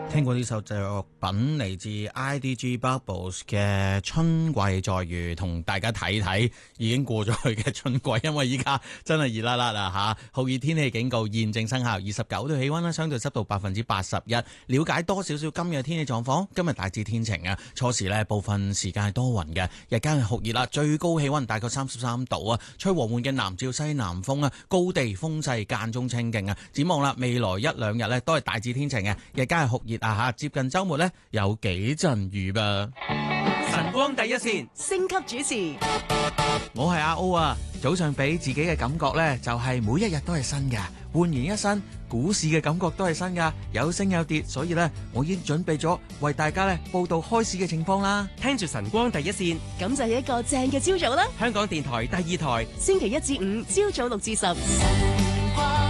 聽過呢首作品嚟自 IDG Bubbles 嘅《春季再遇》，同大家睇睇已經過咗去嘅春季，因為依家真係熱辣辣啦嚇！酷熱天氣警告現正生效，29度氣溫啦，相對濕度81%。了解多少少今日天氣狀況，今日大致天晴啊，初時呢部分時間係多雲嘅，日間係酷熱啦，最高氣溫大概33度啊，吹和緩嘅南至西南風啊，高地風勢間中清勁啊。展望啦，未來一兩日呢都係大致天晴嘅，日間係酷熱啊，接近週末呢有幾陣雨吧。 晨光第一線， 星級主持， 我係阿 O 啊，早上俾自己嘅感覺呢，就係每一日都係新嘅，煥然一新，股市嘅感覺都係新噶，有升有跌，所以呢，我已經準備咗為大家呢報道開市嘅情況啦。 聽住晨光第一線， 咁就係一個正嘅朝早啦。 香港電台第二台， 星期一至五朝早6至10。晨光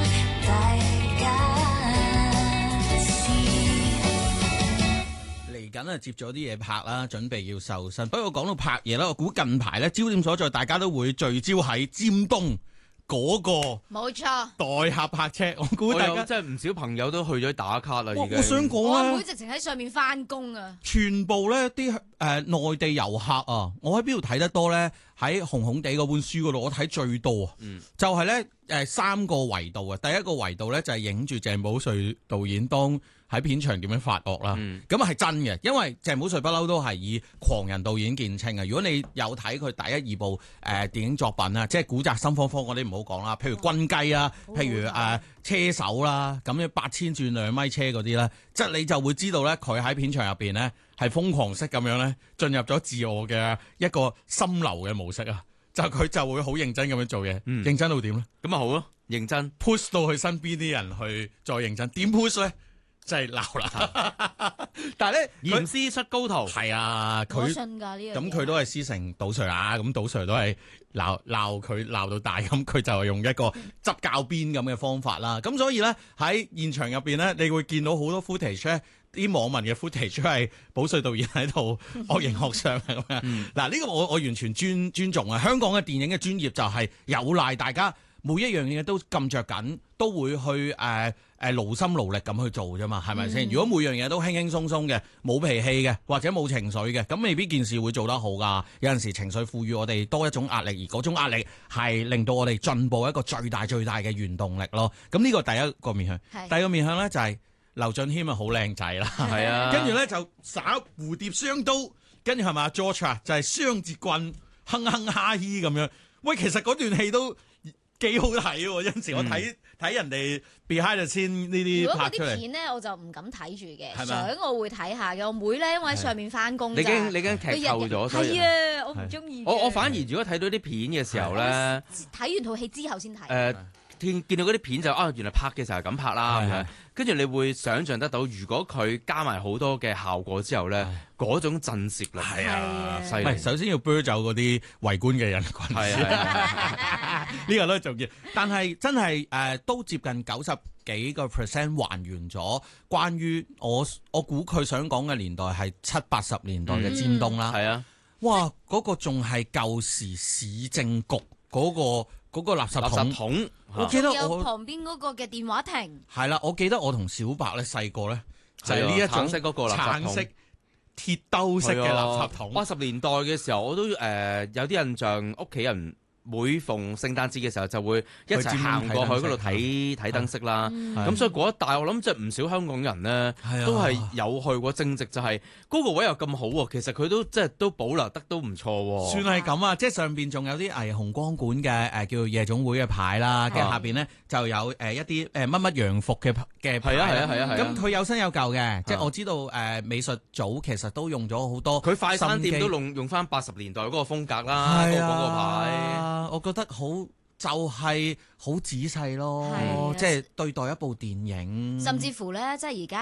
緊啊，接咗啲嘢拍啦，準備要瘦身。不過講到拍嘢啦，我估近排咧焦點所在，大家都會聚焦喺尖東嗰個冇錯代客泊車。我估大家真係唔少朋友都去咗打卡啦。已經我想講我阿咧， 妹直情喺上面翻工啊！ 全部咧啲內地遊客啊，我喺邊度睇得多咧？喺紅紅地嗰本書嗰度，我睇最多啊，就係咧3個維度啊。第一個維度咧就係影住鄭保瑞導演當喺片場點樣發惡啦，咁啊係真嘅，因為鄭保瑞不嬲都係以狂人導演見稱啊。如果你有睇佢第一二部電影作品啊，即係古宅心慌慌嗰啲唔好講啦，譬如軍雞啊，譬如車手啦，咁樣8000轉2米車嗰啲咧，即係你就會知道咧，佢喺片場入邊咧係瘋狂式咁樣咧進入咗自我嘅一個心流嘅模式啊，就佢就會好認真咁樣做嘢，認真到點咧？ 咁啊好咯，認真 push 到佢身邊啲人去再認真，點 push 咧？真係鬧啦！但係咧， 嚴師出高徒， 係啊，佢信㗎呢樣嘢。 咁佢都係師承杜 Sir 啊，咁杜 Sir 都係鬧佢鬧到大，咁佢就係用一個執教鞭咁嘅方法啦。咁所以咧喺現場入邊咧，你會見到好多 footage 咧，啲網民嘅 footage 係保瑞導演喺度惡形學相咁樣。嗱，呢個我完全尊重啊！香港嘅電影嘅專業就係有賴大家每一樣嘢都咁着緊，都會去勞心勞力咁去做啫嘛，係咪先？如果每樣嘢都輕輕鬆鬆嘅，冇脾氣嘅，或者冇情緒嘅，咁未必件事會做得好噶。有陣時情緒賦予我哋多一種壓力，而嗰種壓力係令到我哋進步一個最大嘅原動力咯。咁呢個第一個面向，第二個面向咧就係劉俊謙啊，好靚仔啦，係啊，跟住咧就耍蝴蝶雙刀，跟住係咪 George 啊，就係雙節棍，哼哈嘻咁樣。喂，其實嗰段戲都幾好睇喎，有陣時我睇人哋 behind the scene 呢啲拍出嚟。 如果嗰啲片咧，我就唔敢睇住嘅， 係咪相我會睇下嘅。我妹咧，因為喺上面翻工， 你已經劇透咗， 係啊，我唔中意。 我反而如果睇到啲片嘅時候咧， 睇完套戲之後先睇。 見到嗰啲片就原來拍嘅時候係咁拍啦，跟住你會想像得到，如果佢加埋好多嘅效果之後咧，嗰種震懾力係啊，犀利。 首先要 burn 走嗰啲圍觀嘅人群，呢個都重要。但係真係都接近90幾個%還原咗關於我估佢想講嘅年代係70、80年代嘅尖東啦。係啊，哇！嗰個仲係舊時市政局嗰個垃圾桶，我記得我旁邊嗰個嘅電話亭係啦，我記得我同小白咧細個咧就係呢一種橙色嗰個橙色鐵兜式嘅垃圾桶。 80年代嘅時候，我都有啲印象，屋企人每逢聖誕節嘅時候就會一齊行過去嗰度睇燈飾啦。咁所以嗰一帶我諗即係唔少香港人咧都係有去過，正值就係嗰個位又咁好喎。其實佢都即係都保留得都唔錯。 算係咁啊！即係上邊仲有啲紅光管嘅叫夜總會嘅牌啦，跟住下邊咧就有一啲乜乜洋服嘅牌。係啊。咁佢有新有舊嘅，即係我知道美術組其實都用咗好多。 佢快餐店都用翻80年代嗰個風格啦，嗰個牌。 我覺得就係好仔細咯，即係對待一部電影， 甚至乎咧，即係而家。